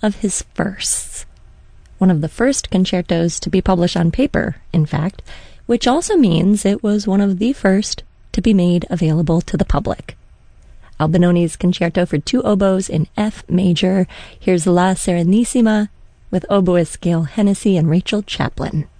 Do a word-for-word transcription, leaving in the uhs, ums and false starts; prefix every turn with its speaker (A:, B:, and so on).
A: of his firsts. One of the first concertos to be published on paper, in fact, which also means it was one of the first to be made available to the public. Albinoni's Concerto for Two Oboes in F major. Here's La Serenissima with oboists Gail Hennessy and Rachel Chaplin.